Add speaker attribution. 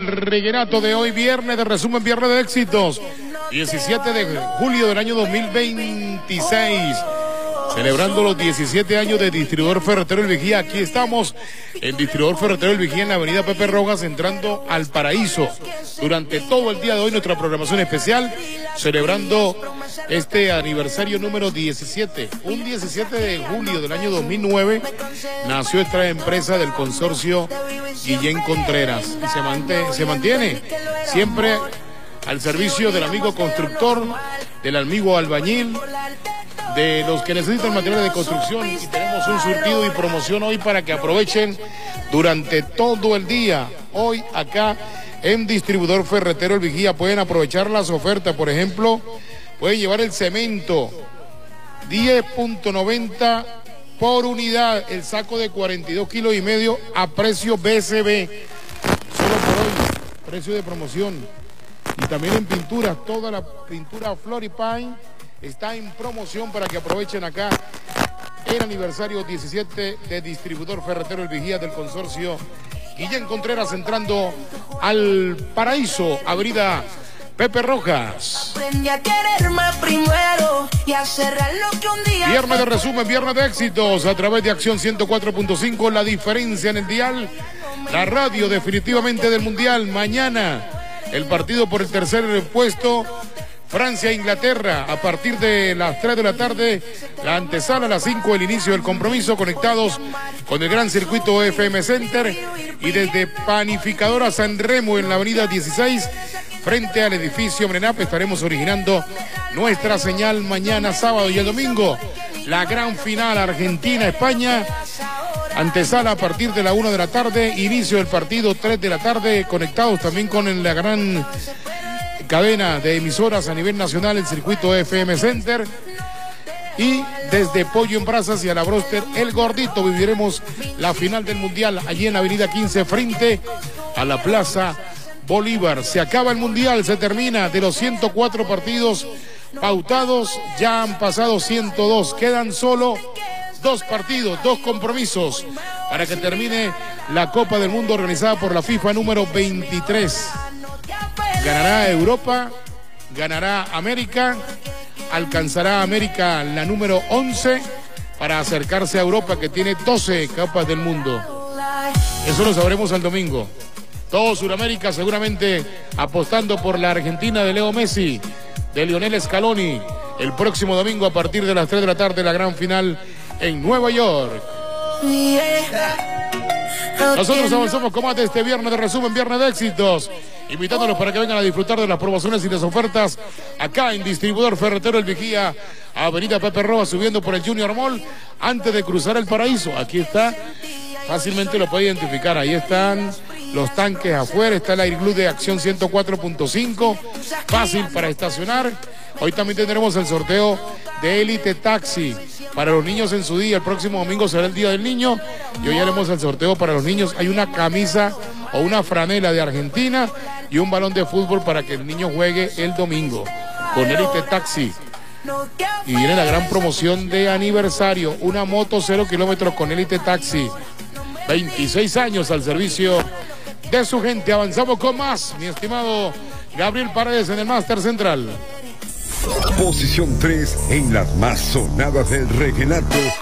Speaker 1: reguerato de hoy, viernes de resumen, viernes de éxitos, 17 de julio del año 2026. Celebrando los 17 años de Distribuidor Ferretero El Vigía. Aquí estamos en Distribuidor Ferretero El Vigía en la avenida Pepe Rojas, entrando al paraíso. Durante todo el día de hoy nuestra programación especial, celebrando este aniversario número 17. Un 17 de julio del año 2009 nació esta empresa del consorcio Guillén Contreras. Y se mantiene siempre al servicio del amigo constructor, del amigo albañil, de los que necesitan materiales de construcción, y tenemos un surtido y promoción hoy para que aprovechen durante todo el día. Hoy acá en Distribuidor Ferretero El Vigía pueden aprovechar las ofertas. Por ejemplo, pueden llevar el cemento 10.90 por unidad, el saco de 42,5 kilos a precio BCB. Solo por hoy, precio de promoción. Y también en pinturas, toda la pintura Floripine está en promoción para que aprovechen acá el aniversario 17 de Distribuidor Ferretero El Vigía del consorcio Guillén Contreras, entrando al paraíso, avenida Pepe Rojas. Viernes de resumen, viernes de éxitos a través de Acción 104.5, la diferencia en el dial, la radio definitivamente del mundial. Mañana el partido por el tercer puesto, Francia-Inglaterra, a partir de las 3 de la tarde, la antesala a las 5, el inicio del compromiso, conectados con el gran circuito FM Center, y desde Panificadora San Remo en la avenida 16, frente al edificio Mrenap, estaremos originando nuestra señal mañana sábado. Y el domingo, la gran final Argentina-España, antesala a partir de la 1 de la tarde, inicio del partido 3 de la tarde, conectados también con la gran cadena de emisoras a nivel nacional, el circuito FM Center. Y desde Pollo en Brasas y a la Broster El Gordito viviremos la final del mundial allí en la avenida 15 frente a la Plaza Bolívar. Se acaba el mundial, se termina. De los 104 partidos pautados, ya han pasado 102. Quedan solo 2 partidos, 2 compromisos para que termine la Copa del Mundo organizada por la FIFA número 23. Ganará Europa, ganará América, alcanzará América la número 11 para acercarse a Europa, que tiene 12 Copas del Mundo. Eso lo sabremos el domingo. Todo Sudamérica seguramente apostando por la Argentina de Leo Messi, de Lionel Scaloni. El próximo domingo a partir de las 3 de la tarde, la gran final en Nueva York. Nosotros avanzamos con más de este viernes de resumen, viernes de éxitos, invitándolos para que vengan a disfrutar de las promociones y las ofertas acá en Distribuidor Ferretero El Vigía, avenida Pepe Rojas, subiendo por el Junior Mall antes de cruzar el paraíso. Aquí está, fácilmente lo puede identificar, ahí están los tanques afuera, está el Air Glue de Acción 104.5, fácil para estacionar. Hoy también tendremos el sorteo de Elite Taxi para los niños en su día. El próximo domingo será el Día del Niño y hoy haremos el sorteo para los niños. Hay una camisa o una franela de Argentina y un balón de fútbol para que el niño juegue el domingo con Elite Taxi. Y viene la gran promoción de aniversario, una moto 0 kilómetros con Elite Taxi. 26 años al servicio de su gente. Avanzamos con más, mi estimado Gabriel Paredes en el Máster Central.
Speaker 2: Posición 3 en las más sonadas del reguerato.